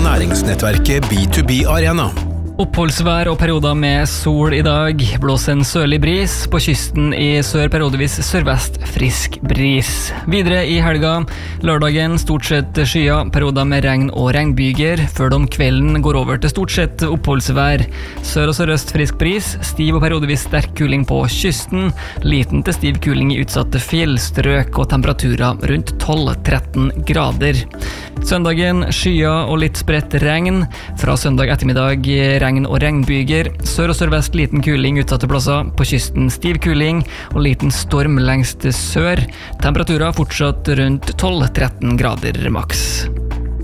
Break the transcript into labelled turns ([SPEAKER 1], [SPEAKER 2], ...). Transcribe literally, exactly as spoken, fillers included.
[SPEAKER 1] næringsnettverket B to B Arena.
[SPEAKER 2] Oppholdsvær og perioder med sol i dag, blåser en sørlig bris, på kysten i sør periodevis sørvest frisk bris. Videre i helga, lørdagen stort sett skyer, perioder med regn og regnbyger, før det om kvelden går over til stort sett oppholdsvær. Sør og sørøst frisk bris, stiv og periodevis sterk kuling på kysten, liten til stiv kuling i utsatte fjellstrøk og temperaturer rundt tolv til tretten grader. Søndagen skyer og litt spredt regn, fra søndag ettermiddag regn og regnbyger, sør og sørvest liten kuling utsatte plasser, på kysten stiv kuling og liten storm lengst sør, temperaturer fortsatt rundt tolv til tretten grader maks.